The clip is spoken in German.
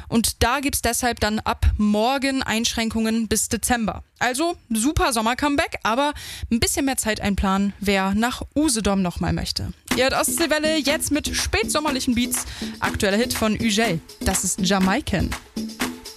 Und da gibt's deshalb dann ab morgen Einschränkungen bis Dezember. Also super Sommer-Comeback, aber ein bisschen mehr Zeit einplanen, wer nach Usedom nochmal möchte. Ihr hört Ostseewelle jetzt mit spätsommerlichen Beats. Aktueller Hit von Ugel, das ist Jamaican.